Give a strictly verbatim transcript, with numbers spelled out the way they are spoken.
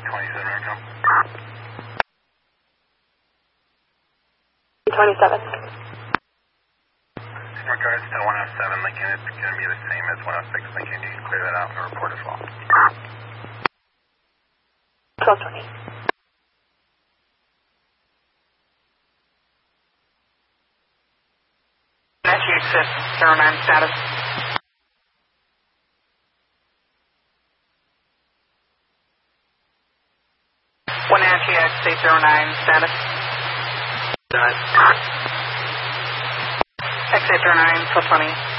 twenty-seven, America. twenty-seven. In regards to one oh seven Lincoln, it's going to be the same as one oh six Lincoln. You can clear that out in the report as well. twelve twenty. exit zero nine status. one Nancy exit zero nine status. Done. Exit zero nine, twelve twenty.